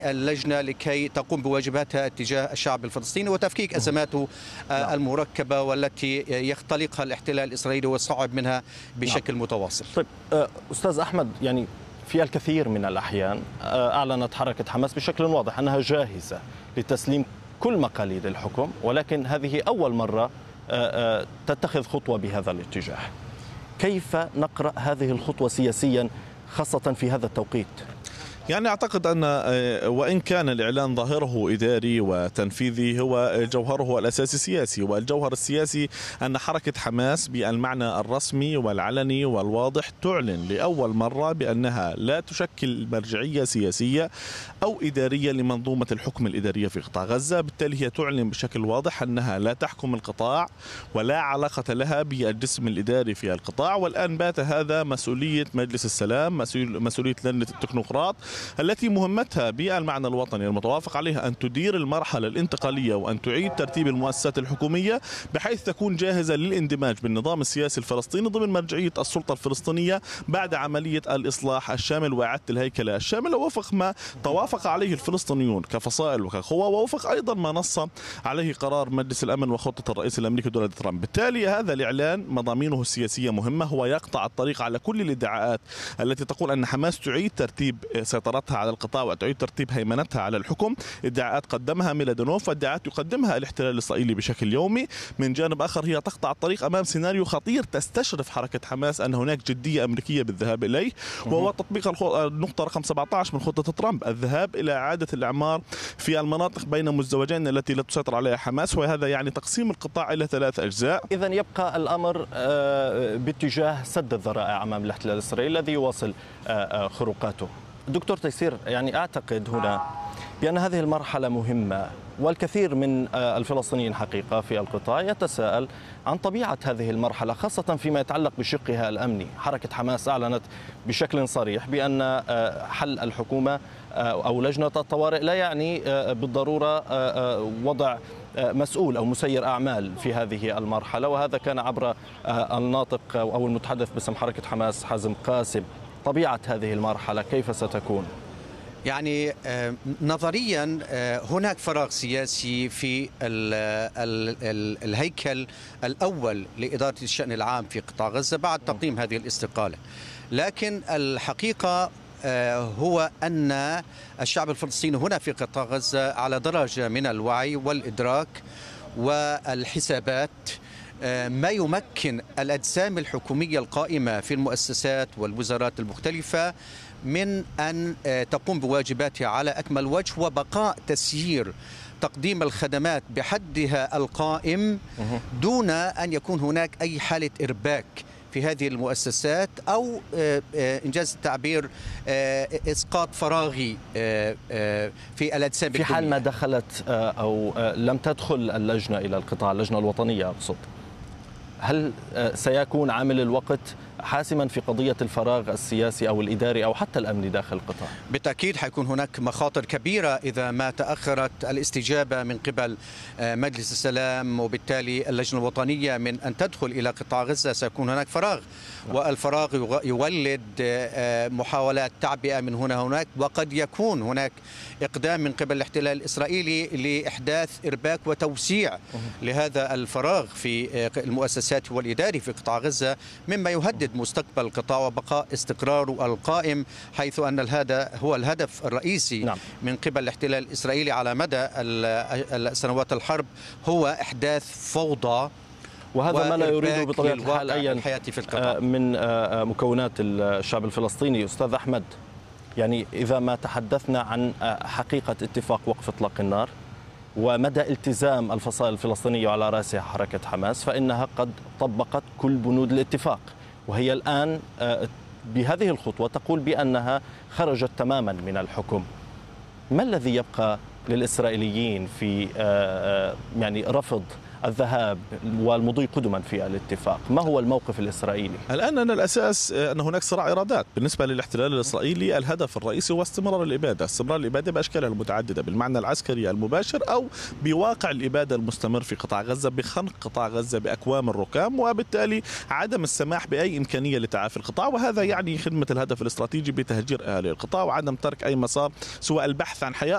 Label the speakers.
Speaker 1: اللجنة لكي تقوم بواجباتها تجاه الشعب الفلسطيني وتفكيك أزماته المركبة والتي يختلقها الاحتلال الإسرائيلي والصعب منها بشكل متواصل.
Speaker 2: طيب أستاذ أحمد، يعني في الكثير من الأحيان أعلنت حركة حماس بشكل واضح أنها جاهزة لتسليم كل مقاليد الحكم، ولكن هذه أول مرة تتخذ خطوة بهذا الاتجاه. كيف نقرأ هذه الخطوة سياسيا خاصة في هذا التوقيت؟
Speaker 3: يعني أعتقد أن وإن كان الإعلان ظاهره إداري وتنفيذي، هو جوهره الأساسي سياسي، والجوهر السياسي أن حركة حماس بالمعنى الرسمي والعلني والواضح تعلن لأول مرة بأنها لا تشكل مرجعية سياسية أو إدارية لمنظومة الحكم الإدارية في قطاع غزة. بالتالي هي تعلن بشكل واضح أنها لا تحكم القطاع ولا علاقة لها بالجسم الإداري في القطاع، والآن بات هذا مسؤولية مجلس السلام، مسؤولية لجنة التكنوقراط التي مهمتها بالمعنى الوطني المتوافق عليها أن تدير المرحلة الانتقالية وأن تعيد ترتيب المؤسسات الحكومية بحيث تكون جاهزة للاندماج بالنظام السياسي الفلسطيني ضمن مرجعية السلطة الفلسطينية بعد عملية الإصلاح الشامل وإعادة الهيكلة الشاملة وفق ما توافق عليه الفلسطينيون كفصائل وكقوى، ووفق أيضا ما نص عليه قرار مجلس الأمن وخطة الرئيس الأمريكي دونالد ترامب. بالتالي هذا الإعلان مضامينه السياسية مهمة، هو يقطع الطريق على كل الادعاءات التي تقول أن حماس تعيد ترتيب سيطرتها على القطاع وتعيد ترتيب هيمنتها على الحكم. ادعاءات قدمها ميلادونوف وادعاءات يقدمها الاحتلال الإسرائيلي بشكل يومي. من جانب آخر هي تقطع الطريق أمام سيناريو خطير تستشرف حركة حماس أن هناك جدية أمريكية بالذهاب إليه، وهو تطبيق النقطة رقم 17 من خطة ترامب، الذهاب إلى إعادة الإعمار في المناطق بين مزدوجين التي لا تسيطر عليها حماس، وهذا يعني تقسيم القطاع إلى 3 أجزاء.
Speaker 2: إذن يبقى الأمر باتجاه سد الذرائع أمام الاحتلال الإسرائيلي الذي يواصل خروقاته. دكتور تيسير، يعني أعتقد هنا بأن هذه المرحلة مهمة، والكثير من الفلسطينيين حقيقة في القطاع يتساءل عن طبيعة هذه المرحلة خاصة فيما يتعلق بشقها الأمني. حركة حماس أعلنت بشكل صريح بأن حل الحكومة أو لجنة الطوارئ لا يعني بالضرورة وضع مسؤول أو مسير أعمال في هذه المرحلة، وهذا كان عبر الناطق أو المتحدث باسم حركة حماس حازم قاسم. طبيعة هذه المرحلة كيف ستكون؟
Speaker 1: يعني نظريا هناك فراغ سياسي في الهيكل الأول لإدارة الشأن العام في قطاع غزة بعد تقديم هذه الاستقالة، لكن الحقيقة هو أن الشعب الفلسطيني هنا في قطاع غزة على درجة من الوعي والإدراك والحسابات ما يمكن الأجسام الحكومية القائمة في المؤسسات والوزارات المختلفة من أن تقوم بواجباتها على أكمل وجه، وبقاء تسيير تقديم الخدمات بحدها القائم دون أن يكون هناك أي حالة إرباك في هذه المؤسسات أو إنجاز التعبير إسقاط فراغي في الأجسام.
Speaker 2: في حال ما دخلت أو لم تدخل اللجنة إلى القطاع، اللجنة الوطنية أقصد، هل سيكون عامل الوقت حاسما في قضية الفراغ السياسي أو الإداري أو حتى الأمني داخل القطاع؟
Speaker 1: بالتأكيد حيكون هناك مخاطر كبيرة إذا ما تأخرت الاستجابة من قبل مجلس السلام، وبالتالي اللجنة الوطنية من أن تدخل إلى قطاع غزة سيكون هناك فراغ، والفراغ يولد محاولات تعبئة من هنا هناك، وقد يكون هناك إقدام من قبل الاحتلال الإسرائيلي لإحداث إرباك وتوسيع لهذا الفراغ في المؤسسات والإداري في قطاع غزة، مما يهدد مستقبل القطاع وبقاء استقراره القائم، حيث أن هذا هو الهدف الرئيسي من قبل الاحتلال الإسرائيلي على مدى سنوات الحرب، هو إحداث فوضى،
Speaker 2: وهذا ما لا يريده بطبيعة الحال أي من مكونات الشعب الفلسطيني. أستاذ أحمد، يعني إذا ما تحدثنا عن حقيقة اتفاق وقف إطلاق النار ومدى التزام الفصائل الفلسطينية وعلى رأسها حركة حماس، فإنها قد طبقت كل بنود الاتفاق، وهي الآن بهذه الخطوة تقول بأنها خرجت تماما من الحكم. ما الذي يبقى للإسرائيليين في يعني رفض الذهاب والمضي قدما في الاتفاق؟ ما هو الموقف الإسرائيلي؟
Speaker 3: الآن أن الأساس أن هناك صراع إرادات بالنسبة للاحتلال الإسرائيلي. الهدف الرئيسي هو استمرار الإبادة، استمرار الإبادة بأشكالها المتعددة، بالمعنى العسكري المباشر أو بواقع الإبادة المستمر في قطاع غزة، بخنق قطاع غزة بأكوام الركام، وبالتالي عدم السماح بأي إمكانية لتعافي القطاع، وهذا يعني خدمة الهدف الاستراتيجي بتهجير أهالي القطاع وعدم ترك أي مسار سوى البحث عن حياة